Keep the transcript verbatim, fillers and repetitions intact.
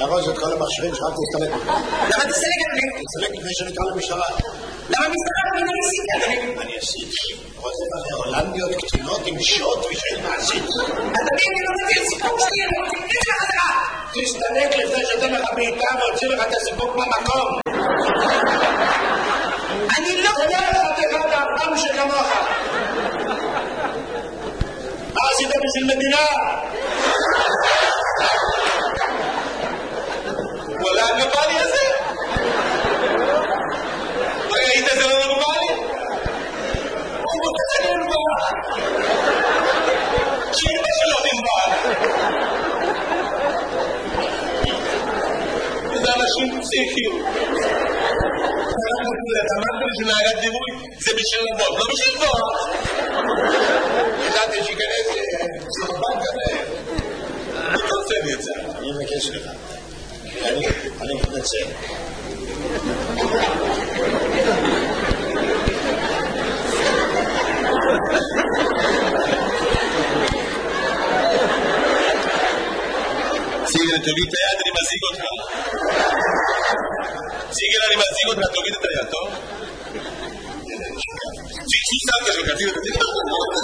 ארוז את כל המכשירים שלך, תסתלק. למה תסתלק, אדוני? תסתלק לפני שנקרא למשטרה. למה משטרה לא עשיתי, אדוני? אני עשיתי. רוצה לך הולנדיות קטינות עם שוט ושאין מעשית. אדוני, אני לא מביא את סיפוק שלי, אני רוצה לתת לך חזרה. תסתלק לפני שאתן לך בעיטה והוציא לך את הסיפוק במקום. אני לא... תודה לך תחד האפם שכמוך. מה עשית בשביל מדינה? וואלה, הגבלי הזה? ראית זה לא נורמלי? הוא רוצה לנבוא. שאימא שלו ננבוא. זה אנשים פסיכיים. אתה אמרת לי שנהגת דימוי, זה בשביל לבוא, לא בשביל לבוא. ידעתי שיכנס סרבן כזה. אני רוצה לי את זה. אני מבקש לך. אני מתנצל. סיגל, תוריד את היד, אני מזיג אותך. סיגל, אני מזיג אותך, תוריד את היד, טוב? שי, שי, סבתא שלך, תוריד את היד.